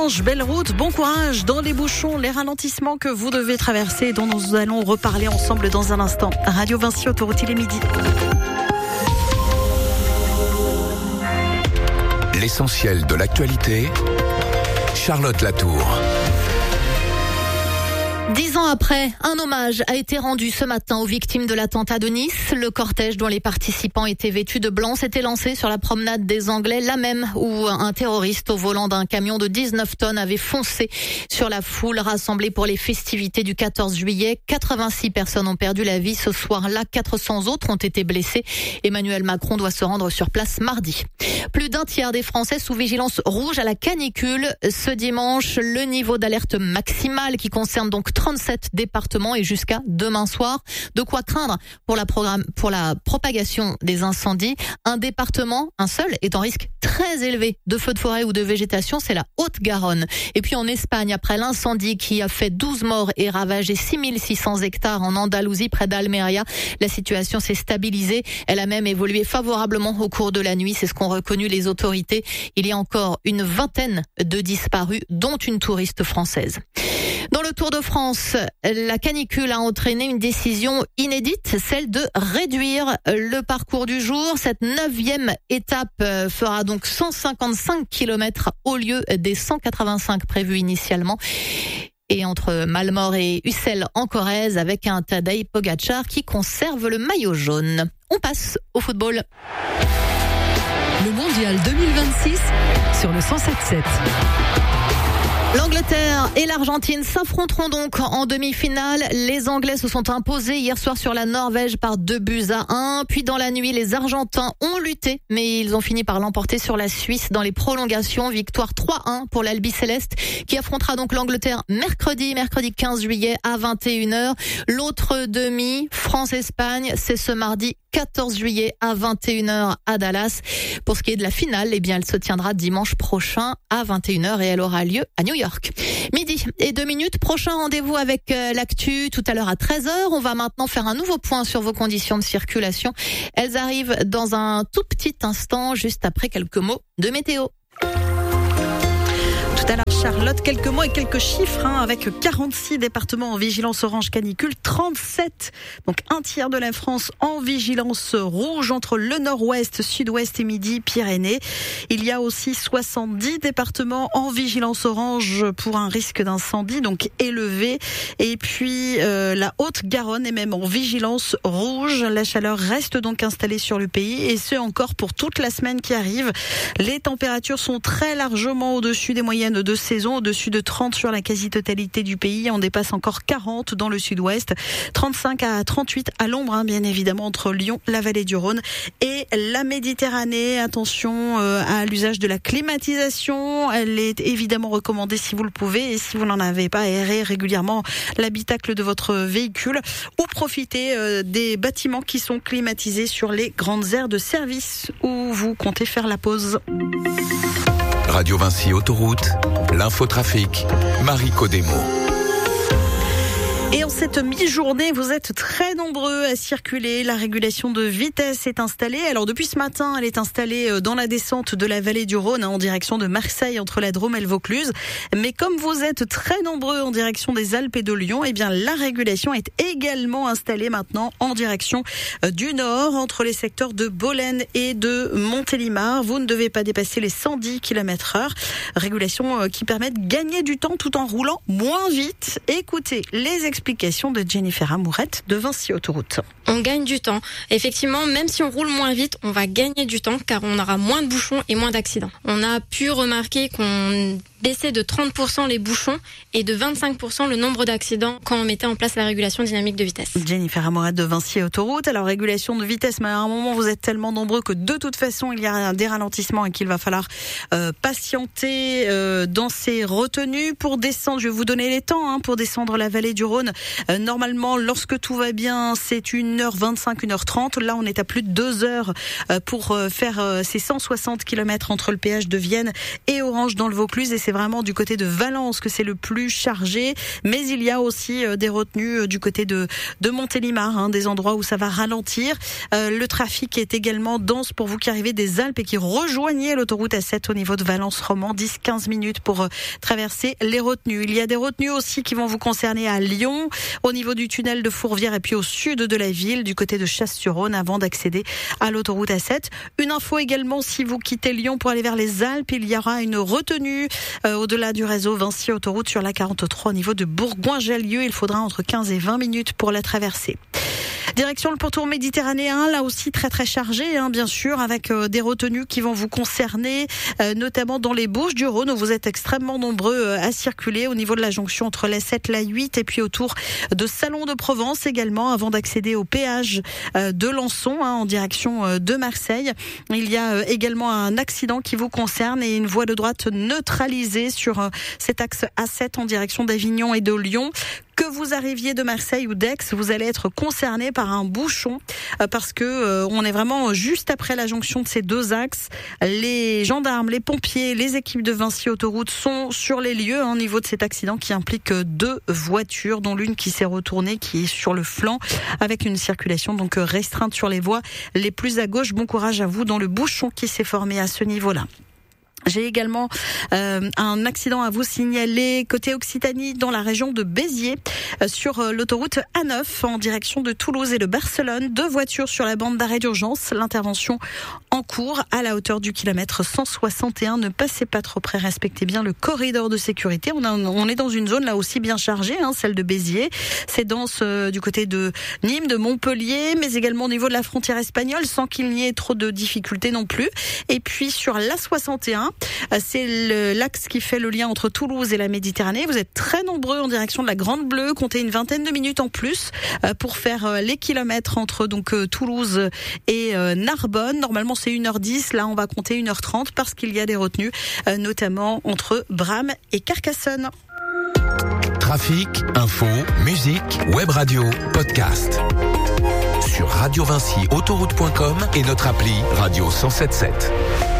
Orange, belle route, bon courage dans les bouchons, les ralentissements que vous devez traverser, dont nous allons reparler ensemble dans un instant. Radio Vinci, autoroute, il est midi. L'essentiel de l'actualité, Charlotte Latour. 10 ans après, un hommage a été rendu ce matin aux victimes de l'attentat de Nice. Le cortège dont les participants étaient vêtus de blanc s'était lancé sur la promenade des Anglais, là même où un terroriste au volant d'un camion de 19 tonnes avait foncé sur la foule rassemblée pour les festivités du 14 juillet. 86 personnes ont perdu la vie ce soir-là, 400 autres ont été blessés. Emmanuel Macron doit se rendre sur place mardi. Plus d'un tiers des Français sous vigilance rouge à la canicule. Ce dimanche, le niveau d'alerte maximale qui concerne donc 37 départements et jusqu'à demain soir. De quoi craindre pour la propagation des incendies. Un département, un seul, est en risque très élevé de feux de forêt ou de végétation, c'est la Haute-Garonne. Et puis en Espagne, après l'incendie qui a fait 12 morts et ravagé 6600 hectares en Andalousie, près d'Almeria, la situation s'est stabilisée. Elle a même évolué favorablement au cours de la nuit, c'est ce qu'ont reconnu les autorités. Il y a encore une vingtaine de disparus, dont une touriste française. Dans le Tour de France, la canicule a entraîné une décision inédite, celle de réduire le parcours du jour. Cette 9e étape fera donc 155 km au lieu des 185 prévus initialement. Et entre Malmort et Ussel en Corrèze, avec un Tadej Pogačar qui conserve le maillot jaune. On passe au football. Le mondial 2026 sur le 107.7. L'Angleterre et l'Argentine s'affronteront donc en demi-finale. Les Anglais se sont imposés hier soir sur la Norvège par 2-1. Puis dans la nuit, les Argentins ont lutté, mais ils ont fini par l'emporter sur la Suisse dans les prolongations. Victoire 3-1 pour l'Albiceleste qui affrontera donc l'Angleterre mercredi 15 juillet à 21h. L'autre demi, France-Espagne, c'est ce mardi 14 juillet à 21h à Dallas. Pour ce qui est de la finale, eh bien, elle se tiendra dimanche prochain à 21h et elle aura lieu à New York. Midi et 2 minutes, prochain rendez-vous avec l'actu tout à l'heure à 13h. On va maintenant faire un nouveau point sur vos conditions de circulation. Elles arrivent dans un tout petit instant, juste après quelques mots de météo. Tout à l'heure, Charlotte, quelques mots et quelques chiffres, avec 46 départements en vigilance orange canicule, 37, donc un tiers de la France en vigilance rouge entre le nord-ouest, sud-ouest et midi, Pyrénées. Il y a aussi 70 départements en vigilance orange pour un risque d'incendie, donc élevé. Et puis la Haute-Garonne est même en vigilance rouge. La chaleur reste donc installée sur le pays et ce encore pour toute la semaine qui arrive. Les températures sont très largement au-dessus des moyennes de saison, au-dessus de 30 sur la quasi-totalité du pays. On dépasse encore 40 dans le sud-ouest, 35 à 38 à l'ombre, bien évidemment, entre Lyon, la vallée du Rhône et la Méditerranée. Attention à l'usage de la climatisation. Elle est évidemment recommandée si vous le pouvez et si vous n'en avez pas, aérez régulièrement l'habitacle de votre véhicule ou profitez des bâtiments qui sont climatisés sur les grandes aires de service où vous comptez faire la pause. Radio Vinci Autoroute, l'infotrafic, Marie Codemo. Et en cette mi-journée, vous êtes très nombreux à circuler. La régulation de vitesse est installée. Alors depuis ce matin, elle est installée dans la descente de la vallée du Rhône, en direction de Marseille, entre la Drôme et le Vaucluse. Mais comme vous êtes très nombreux en direction des Alpes et de Lyon, eh bien la régulation est également installée maintenant en direction du nord, entre les secteurs de Bolène et de Montélimar. Vous ne devez pas dépasser les 110 km/h. Régulation qui permet de gagner du temps tout en roulant moins vite. Écoutez les explication de Jennifer Amourette de Vinci Autoroute. On gagne du temps. Effectivement, même si on roule moins vite, on va gagner du temps car on aura moins de bouchons et moins d'accidents. On a pu remarquer qu'on baissait de 30% les bouchons et de 25% le nombre d'accidents quand on mettait en place la régulation dynamique de vitesse. Jennifer Amourette de Vinci Autoroute. Alors, régulation de vitesse, mais à un moment, vous êtes tellement nombreux que de toute façon, il y a des ralentissements et qu'il va falloir patienter dans ces retenues pour descendre. Je vais vous donner les temps pour descendre la vallée du Rhône. Normalement, lorsque tout va bien, c'est 1h25, 1h30. Là, on est à plus de 2 heures pour faire ces 160 km entre le péage de Vienne et Orange dans le Vaucluse. Et c'est vraiment du côté de Valence que c'est le plus chargé, mais il y a aussi des retenues du côté de Montélimar, des endroits où ça va ralentir. Le trafic est également dense pour vous qui arrivez des Alpes et qui rejoignez l'autoroute A7 au niveau de Valence-Romand, 10-15 minutes pour traverser les retenues. Il y a des retenues aussi qui vont vous concerner à Lyon, au niveau du tunnel de Fourvière et puis au sud de la ville, du côté de Chasse-sur-Rhône, avant d'accéder à l'autoroute A7. Une info également, si vous quittez Lyon pour aller vers les Alpes, il y aura une retenue au-delà du réseau Vinci Autoroute sur la 43 au niveau de Bourgoin-Jallieu. Il faudra entre 15 et 20 minutes pour la traverser. Direction le pourtour méditerranéen, là aussi très très chargé, bien sûr, avec des retenues qui vont vous concerner, notamment dans les Bouches-du-Rhône où vous êtes extrêmement nombreux à circuler au niveau de la jonction entre la 7, la 8 et puis autour de Salon de Provence également, avant d'accéder au péage de Lançon en direction de Marseille. Il y a également un accident qui vous concerne et une voie de droite neutralisée sur cet axe A7 en direction d'Avignon et de Lyon. Que vous arriviez de Marseille ou d'Aix, vous allez être concerné par un bouchon parce que on est vraiment juste après la jonction de ces deux axes. Les gendarmes, les pompiers, les équipes de Vinci Autoroute sont sur les lieux au niveau de cet accident qui implique deux voitures, dont l'une qui s'est retournée, qui est sur le flanc avec une circulation donc restreinte sur les voies les plus à gauche. Bon courage à vous dans le bouchon qui s'est formé à ce niveau-là. J'ai également un accident à vous signaler côté Occitanie dans la région de Béziers sur l'autoroute A9 en direction de Toulouse et de Barcelone. Deux voitures sur la bande d'arrêt d'urgence. L'intervention en cours à la hauteur du kilomètre 161. Ne passez pas trop près, respectez bien le corridor de sécurité. On est dans une zone là aussi bien chargée, celle de Béziers. C'est dense du côté de Nîmes, de Montpellier, mais également au niveau de la frontière espagnole, sans qu'il n'y ait trop de difficultés non plus. Et puis sur l'A61, c'est l'axe qui fait le lien entre Toulouse et la Méditerranée. Vous êtes très nombreux en direction de la Grande Bleue. Comptez une vingtaine de minutes en plus pour faire les kilomètres entre Toulouse et Narbonne. Normalement, c'est 1h10. Là, on va compter 1h30 parce qu'il y a des retenues, notamment entre Bram et Carcassonne. Trafic, info, musique, web radio, podcast. Sur Radio Vinci Autoroute.com et notre appli Radio 107.7.